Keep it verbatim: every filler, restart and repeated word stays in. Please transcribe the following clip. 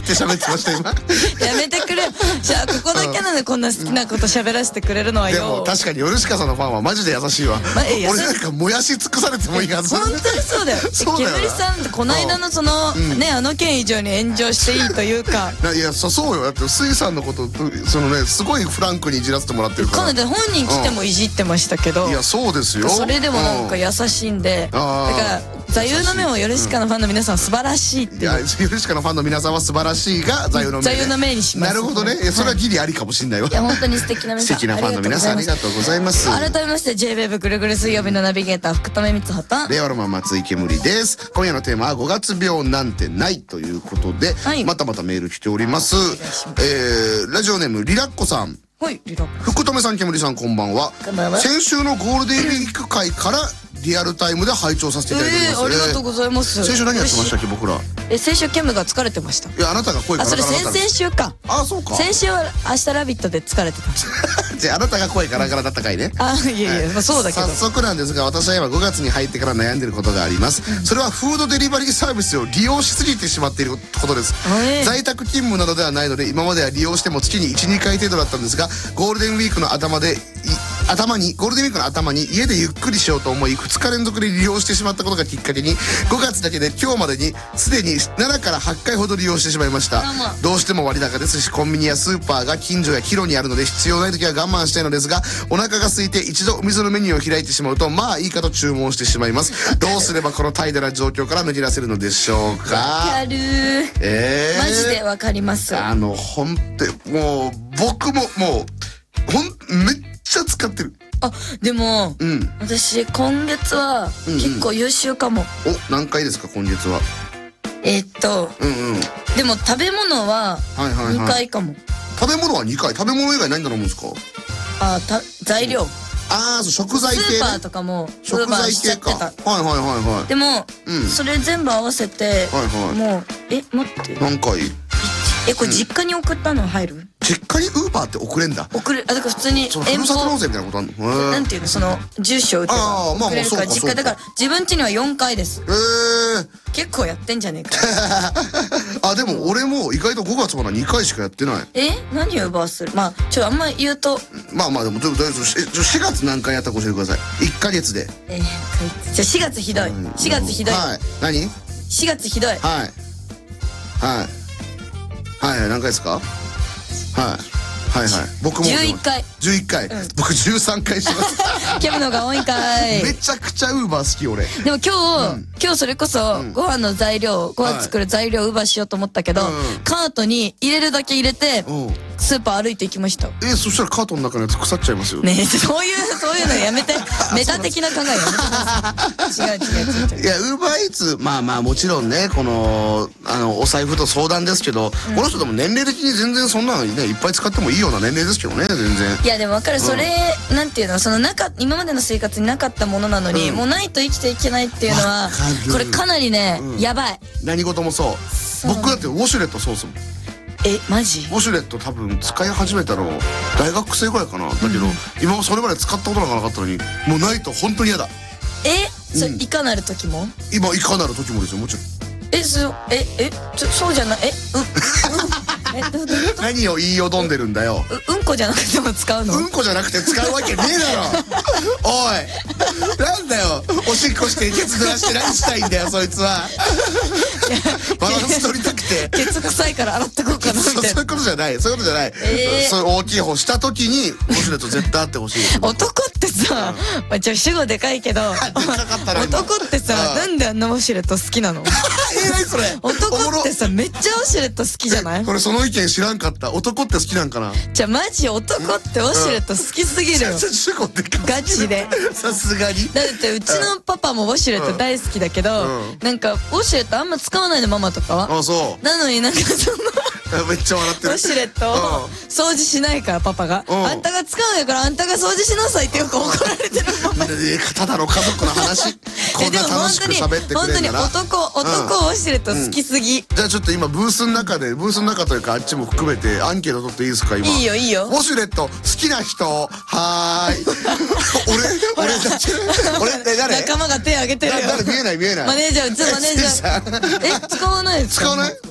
って喋ってました今。 やめてくれ。じゃあここだけなんでこんな好きなこと喋らせてくれるのはよ。 でも確かにヨルシカさんのファンはマジで優しいわ、ま、 え俺なんかもやし尽くされてもいいはず。 本当にそうだよ。 そうだよな。 煙さんこの間のその、うん、ねあの件以上に炎上していいというかいやそそうよ。だってスイさんのことそのねすごいフランクにいじらせてもらってるから。 彼女本人来てもいじってましたけど、うん、 いやそうですよ。 それでもなんか優しいんで、うん、だから座右の銘をヨルシカのファンの皆さん素晴らしいっていう。いやヨルシカのファンの皆さんは素晴らしいが座右の銘、ね、座右の銘にします。なるほどね。それはギリありかもしれないわ。いや本当に素敵な皆さん、 素敵なファンの皆さんありがとうございます。 改めまして ジェイウェーブ ぐるぐる水曜日のナビゲーター福留光穂と令和ロマン松井けむりです。今夜のテーマはごがつ病なんてないということで、はい、またまたメール来ております。えー、ラジオネームリラッコさん。 はい、リラッコ福留さんけむりさんこんばんは。 こんばんは。 先週のゴールデンウィーク会からリアルタイムで拝聴させていただいております。 えー、ありがとうございます。 先週何やってましたっけ僕ら。 え先週ケムが疲れてました。 いやあなたが声ガラガラだった。 あそれ先々週か。 あそうか。 先週は明日ラビットで疲れてた。 じゃああなたが声ガラガラだった回ね。 あいやいや、まあ、そうだけど早速なんですが私は今ごがつに入ってから悩んでることがあります。それはフードデリバリーサービスを利用しすぎてしまっていることです。 えー、 在宅勤務などではないので今までは利用しても月に いちにかい程度だったんですがゴールデンウィークの頭で頭にゴールデンウィークの頭に家でゆっくりしようと思いふつか連続で利用してしまったことがきっかけにごがつだけで今日までにすでにななからはちかいほど利用してしまいました。どうしても割高ですしコンビニやスーパーが近所や帰路にあるので必要ない時は我慢したいのですがお腹が空いて一度お店のメニューを開いてしまうとまあいいかと注文してしまいます。どうすればこの怠惰な状況から抜け出せるのでしょうか。 わかるー、 えー、 マジでわかります。 あのほんともう僕ももうほんめっちゃ使ってる。 あでも、うん、私今月は結構優秀かも。 うんうん、お何回ですか今月は。 えー、っと、うんうん、でも食べ物はにかいかも。 食べ物はにかい。食べ物以外何頼むんですか。 あた材料。 ああそう食材系、ね、 スーパーとかも食材系か。はいはいはいはい。 でも、うん、それ全部合わせて、はいはい、もうえ待って何回。 えこれ実家に送ったの入る、うん、 実家にウーバーって送れんだ。 送る。あだから普通にそのふるさと納税みたいなことあんの。 なんていうのその住所を打てば送れるから実家だから自分家にはよんかいです。 えー、 結構やってんじゃねえか。 あでも俺も意外とごがつまだにかいしかやってない。 え何をウーバーする。まあちょっとあんま言うとまあまあでもしがつ何回やったか教えてください。いっかげつで。えー、じゃあしがつひどい、うん、しがつひどい、 はい、何しがつひどい。 はいはいはい何回ですか。はいはいはい僕もじゅういっかい。 じゅういっかい、うん、僕じゅうさんかいしますキャムのが多いんかい。 めちゃくちゃウーバー好き俺。 でも今日、うん、今日それこそ、うん、ご飯の材料ご飯作る材料ウーバーしようと思ったけど、はい、カートに入れるだけ入れて、うん、スーパー歩いて行きました。 えー、そしたらカートの中のやつ腐っちゃいますよね。えそういうそういうのやめてメタ的な考えやめて違う違う違う違う。 いやウーバーイーツまあまあもちろんねこのあのお財布と相談ですけど、うん、この人でも年齢的に全然そんなのにねいっぱい使ってもいいような年齢ですけどね全然。 いやでも分かる、うん、それなんていうのそのなか今までの生活になかったものなのに、うん、もうないと生きていけないっていうのはこれかなりね、うん、やばい。 何事もそう。僕だってウォシュレットそうっすもん。 えマジ。 ウォシュレット多分使い始めたの大学生ぐらいかな。だけど、うん、今もそれまで使ったことがなかったのにもうないと本当に嫌だ。 えそれ、うん、いかなる時も。 今いかなる時もですよもちろん。 えそええちょそうじゃないえうんうんえどど何を言いよどんでるんだよ。 ううんこじゃなくても使うの。 うんこじゃなくて使うわけねえだろおいなんだよおしっこしてケツ濡らして何したいんだよそいつはバランス取りたくてケツ臭いから洗ってこうかなみたいな。 そういうことじゃないそういうことじゃない、えー、そういう大きい方した時にウォシュレット絶対あってほしい男ってさ、うんまあ、ちょ主語でかいけど男ってさなんであんなウォシュレット好きなのえー、何それ男ってさめっちゃウォシュレット好きじゃない。 これその意見知らんかった。男って好きなんかな。 じゃあマジ男ってウォシュレット好きすぎるよ、うん、ガチでさすがに。 だってうちのパパもウォシュレット大好きだけど、うん、なんかウォシュレットあんま使わないのママとかは。 あそうなのになんかそのめっちゃ笑ってる。 ウォシュレットを掃除しないからパパがあんたが使うんやからあんたが掃除しなさいってよく怒られてるママただの家族の話こんな楽しく喋ってくれるなら。 本当に男男ウォシュレット好きすぎ、うん、 じゃあちょっと今ブースの中でブースの中というかあっちも含めてアンケート取っていいですか今。 いいよいいよ。 ウォシュレット好きな人はーい俺俺たち俺誰仲間が手挙げてるよ。 誰見えない見えない。 マネージャーうちのマネージャーえ使わないですか。 使わない